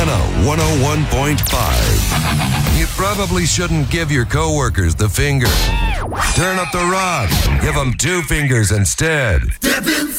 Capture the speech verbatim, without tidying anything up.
Savannah one oh one point five. You probably shouldn't give your coworkers the finger. Turn up the rod. Give them two fingers instead.